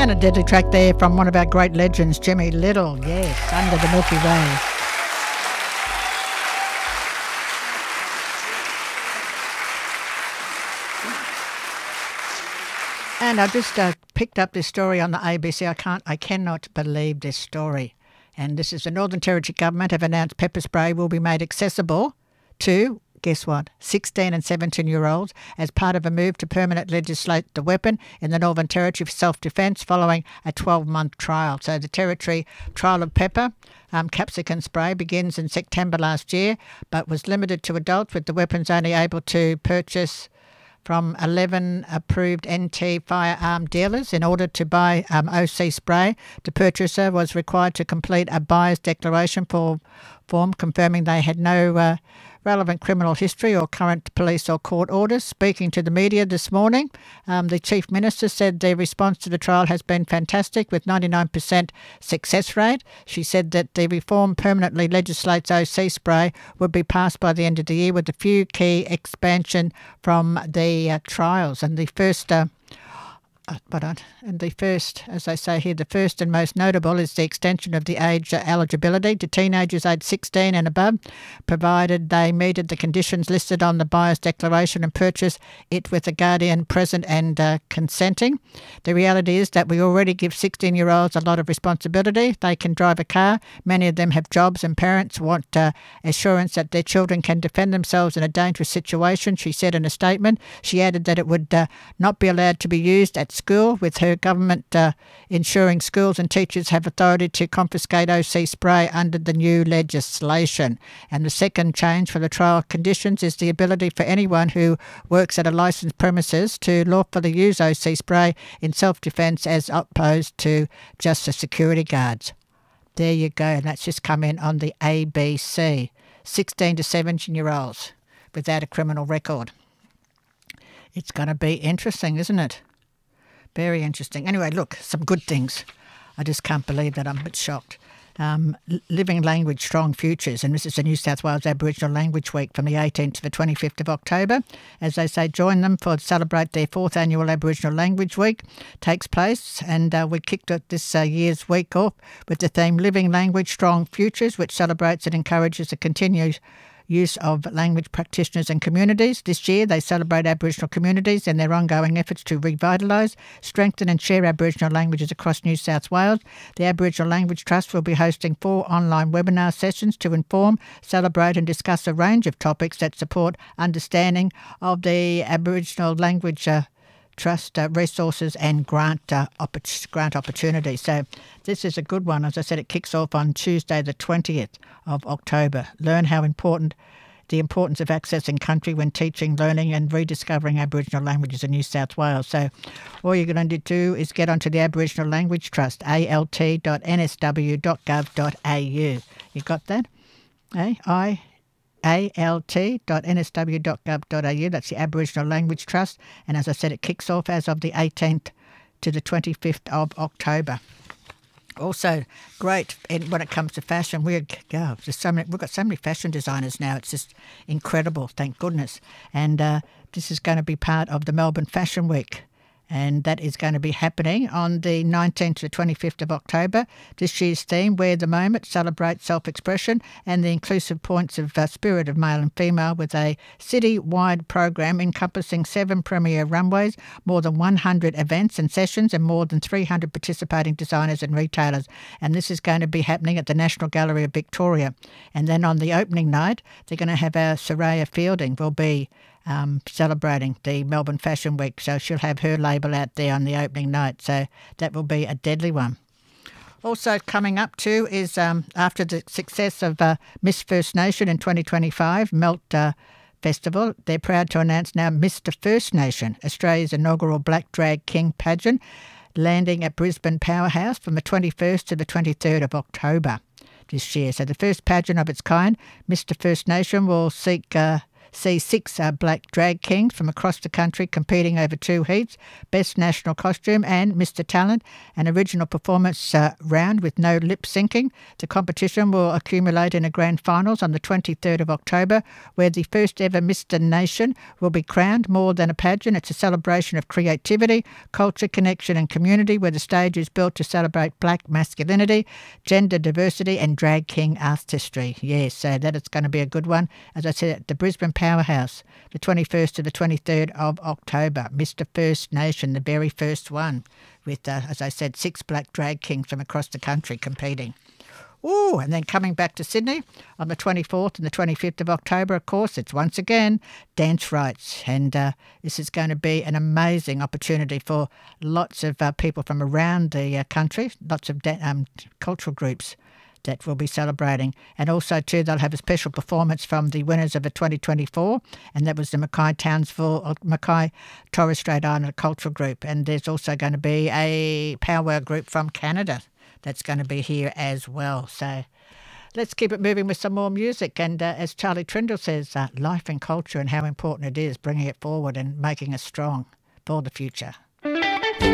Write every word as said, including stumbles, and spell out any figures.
And a deadly track there from one of our great legends, Jimmy Little. Yes, Under the Milky Way. And I just uh, picked up this story on the A B C. I can't, I cannot believe this story. And this is the Northern Territory Government have announced pepper spray will be made accessible to, guess what, sixteen and seventeen-year-olds as part of a move to permanently legislate the weapon in the Northern Territory for self-defence following a twelve-month trial. So the Territory trial of pepper um, capsicum spray begins in September last year, but was limited to adults, with the weapons only able to purchase from eleven approved N T firearm dealers. In order to buy um, O C spray, the purchaser was required to complete a buyer's declaration for, form confirming they had no uh, relevant criminal history or current police or court orders. Speaking to the media this morning, um, the Chief Minister said the response to the trial has been fantastic with ninety-nine percent success rate. She said that the reform permanently legislates O C spray would be passed by the end of the year, with a few key expansion from the uh, trials. And the first... Uh, Uh, but uh, and the first, as they say here, the first and most notable is the extension of the age uh, eligibility to teenagers aged sixteen and above, provided they meted the conditions listed on the buyer's declaration and purchase it with a guardian present and uh, consenting. The reality is that we already give sixteen-year-olds a lot of responsibility. They can drive a car. Many of them have jobs, and parents want uh, assurance that their children can defend themselves in a dangerous situation, she said in a statement. She added that it would uh, not be allowed to be used at school, with her government uh, ensuring schools and teachers have authority to confiscate O C spray under the new legislation. And the second change for the trial conditions is the ability for anyone who works at a licensed premises to lawfully use O C spray in self-defence as opposed to just the security guards. There you go. And that's just come in on the A B C. sixteen to seventeen-year-olds without a criminal record. It's going to be interesting, isn't it? Very interesting. Anyway, look, some good things. I just can't believe that. I'm a bit shocked. Um, Living Language Strong Futures, and this is the New South Wales Aboriginal Language Week from the eighteenth to the twenty-fifth of October. As they say, join them for celebrate their fourth annual Aboriginal Language Week. Takes place, and uh, we kicked it this uh, year's week off with the theme Living Language Strong Futures, which celebrates and encourages the continued use of language practitioners and communities. This year they celebrate Aboriginal communities and their ongoing efforts to revitalise, strengthen and share Aboriginal languages across New South Wales. The Aboriginal Language Trust will be hosting four online webinar sessions to inform, celebrate and discuss a range of topics that support understanding of the Aboriginal language uh, Trust uh, resources and grant uh, opp- grant opportunities. So this is a good one. As I said, it kicks off on Tuesday the twentieth of October. Learn how important the importance of accessing country when teaching, learning and rediscovering Aboriginal languages in New South Wales. So all you're going to do is get onto the Aboriginal Language Trust, A L T dot N S W dot gov dot A U. You got that? Eh? I... A L T dot N S W dot gov dot A U. That's the Aboriginal Language Trust. And as I said, it kicks off as of the eighteenth to the twenty-fifth of October. Also, great in, when it comes to fashion. We're, oh, there's so many, we've got so many fashion designers now. It's just incredible, thank goodness. And uh, this is going to be part of the Melbourne Fashion Week. And that is going to be happening on the nineteenth to the twenty-fifth of October. This year's theme, Wear the Moment, celebrates self-expression and the inclusive points of uh, spirit of male and female, with a city-wide program encompassing seven premier runways, more than one hundred events and sessions and more than three hundred participating designers and retailers. And this is going to be happening at the National Gallery of Victoria. And then on the opening night, they're going to have our Soraya Fielding will be Um, celebrating the Melbourne Fashion Week. So she'll have her label out there on the opening night. So that will be a deadly one. Also coming up too is um, after the success of uh, Miss First Nation in twenty twenty-five, Melt uh, Festival, they're proud to announce now Mister First Nation, Australia's inaugural Black Drag King pageant, landing at Brisbane Powerhouse from the twenty-first to the twenty-third of October this year. So the first pageant of its kind, Mister First Nation will seek... Uh, see six uh, black drag kings from across the country competing over two heats, Best National Costume and Mister Talent, an original performance uh, round with no lip syncing. The competition will accumulate in a grand finals on the twenty-third of October, where the first ever Mister Nation will be crowned. More than a pageant, it's a celebration of creativity, culture, connection and community, where the stage is built to celebrate black masculinity, gender diversity and drag king artistry. Yes, so that is going to be a good one. As I said, at the Brisbane Powerhouse, the twenty-first to the twenty-third of October. Mister First Nation, the very first one, with, uh, as I said, six black drag kings from across the country competing. Ooh, and then coming back to Sydney on the twenty-fourth and the twenty-fifth of October, of course, it's once again Dance Rights. And uh, this is going to be an amazing opportunity for lots of uh, people from around the uh, country, lots of da- um, cultural groups that will be celebrating. And also, too, they'll have a special performance from the winners of the twenty twenty-four, and that was the Mackay Townsville, uh, Mackay Torres Strait Islander Cultural Group. And there's also going to be a powwow group from Canada that's going to be here as well. So let's keep it moving with some more music. And uh, as Charlie Trindle says, uh, life and culture and how important it is, bringing it forward and making us strong for the future.